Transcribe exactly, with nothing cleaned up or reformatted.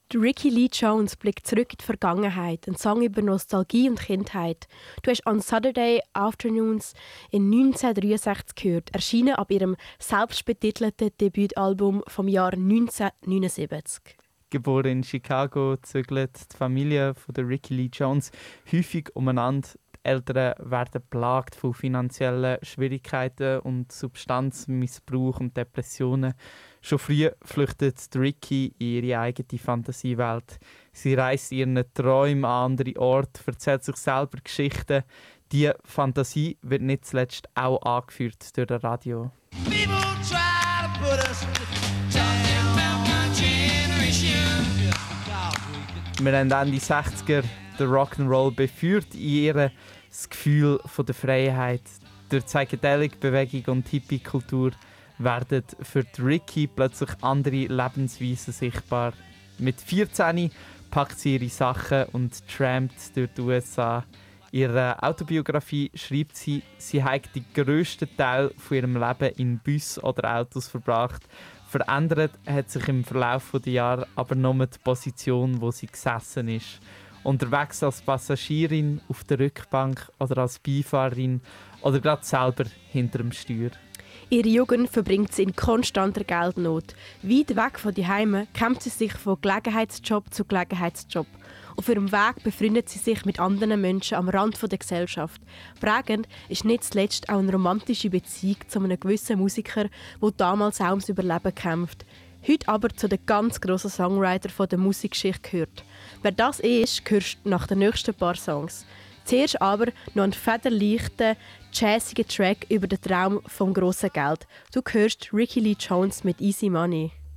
Ricky Lee Jones blickt zurück in die Vergangenheit, ein Song über Nostalgie und Kindheit. Du hast «On Saturday Afternoons» in neunzehnhundertdreiundsechzig gehört, erschienen ab ihrem selbstbetitelten Debütalbum vom Jahr neunzehnhundertneunundsiebzig. Geboren in Chicago, zügelt die Familie von der Ricky Lee Jones häufig umeinander. Die Eltern werden geplagt von finanziellen Schwierigkeiten und Substanzmissbrauch und Depressionen. Schon früh flüchtet Ricky in ihre eigene Fantasiewelt. Sie reist ihren Träumen an andere Orte, erzählt sich selber Geschichten. Diese Fantasie wird nicht zuletzt auch angeführt durch das Radio. Wir haben Ende sechziger den Rock'n'Roll beführt in ihr das Gefühl von der Freiheit. Durch Psychedelic-Bewegung und Hippie-Kultur werden für die Ricky plötzlich andere Lebensweisen sichtbar. Mit vierzehn packt sie ihre Sachen und trampt durch die U S A. In ihrer Autobiografie schreibt sie, sie hat den grössten Teil von ihrem Leben in Bussen oder Autos verbracht. Verändert hat sich im Verlauf der Jahre aber nur die Position, wo sie gesessen ist. Unterwegs als Passagierin auf der Rückbank oder als Beifahrerin oder gerade selber hinter dem Steuer. Ihre Jugend verbringt sie in konstanter Geldnot. Weit weg von daheim kämpft sie sich von Gelegenheitsjob zu Gelegenheitsjob. Auf ihrem Weg befreundet sie sich mit anderen Menschen am Rand der Gesellschaft. Prägend ist nicht zuletzt auch eine romantische Beziehung zu einem gewissen Musiker, der damals auch ums Überleben kämpft. Heute aber zu den ganz grossen Songwritern der Musikgeschichte gehört. Wer das ist, hörst du nach den nächsten paar Songs. Zuerst aber noch einen federleichten, jazzigen Track über den Traum vom grossen Geld. Du hörst Ricky Lee Jones mit «Easy Money».